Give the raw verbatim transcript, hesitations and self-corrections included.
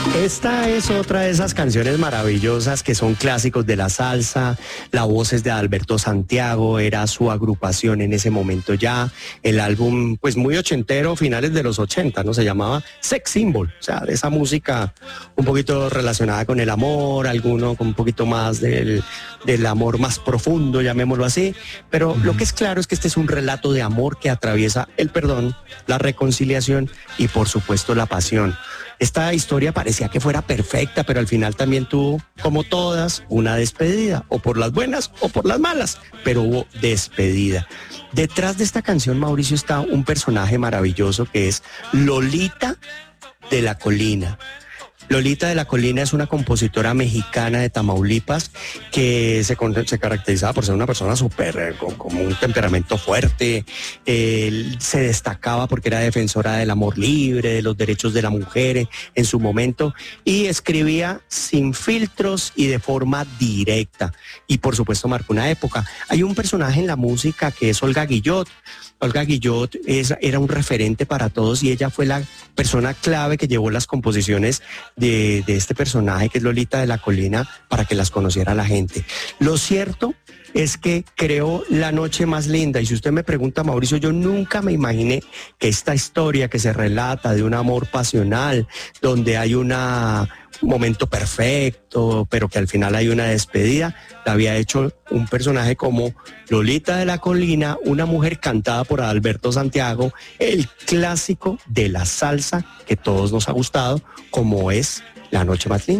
Esta es otra de esas canciones maravillosas que son clásicos de la salsa. La voz es de Alberto Santiago, era su agrupación en ese momento ya. El álbum, pues muy ochentero, finales de los ochenta, ¿no? Se llamaba Sex Symbol, o sea, de esa música un poquito relacionada con el amor, alguno con un poquito más del, del amor más profundo, llamémoslo así. Pero lo que es claro es que este es un relato de amor que atraviesa el perdón, la reconciliación y por supuesto la pasión. Esta historia parecía que fuera perfecta, pero al final también tuvo, como todas, una despedida, o por las buenas o por las malas, pero hubo despedida. Detrás de esta canción, Mauricio, está un personaje maravilloso que es Lolita de la Colina. Lolita de la Colina es una compositora mexicana de Tamaulipas que se, se caracterizaba por ser una persona súper, eh, con, con un temperamento fuerte. Eh, se destacaba porque era defensora del amor libre, de los derechos de la mujer en, en su momento, y escribía sin filtros y de forma directa. Y por supuesto marcó una época. Hay un personaje en la música que es Olga Guillot. Olga Guillot es, era un referente para todos y ella fue la persona clave que llevó las composiciones de, de este personaje que es Lolita de la Colina para que las conociera la gente. Lo cierto es que creó La Noche Más Linda, y si usted me pregunta, Mauricio, yo nunca me imaginé que esta historia que se relata de un amor pasional, donde hay una, un momento perfecto, pero que al final hay una despedida, la había hecho un personaje como Lolita de la Colina, una mujer cantada por Alberto Santiago, el clásico de la salsa que todos nos ha gustado, como es La Noche Más Linda.